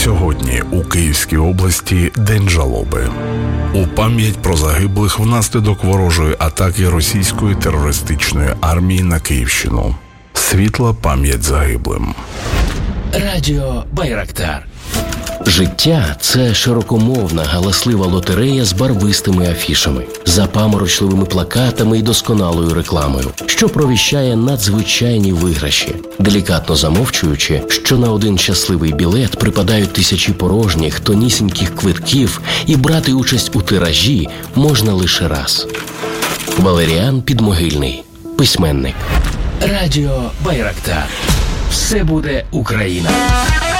Сьогодні у Київській області День жалоби. У пам'ять про загиблих внаслідок ворожої атаки російської терористичної армії на Київщину. Світла пам'ять загиблим. Радіо Байрактар. Життя – це широкомовна, галаслива лотерея з барвистими афішами, запаморочливими плакатами і досконалою рекламою, що провіщає надзвичайні виграші, делікатно замовчуючи, що на один щасливий білет припадають тисячі порожніх, тонісіньких квитків, і брати участь у тиражі можна лише раз. Валеріан Підмогильний, письменник. Радіо Байрактар. Все буде Україна.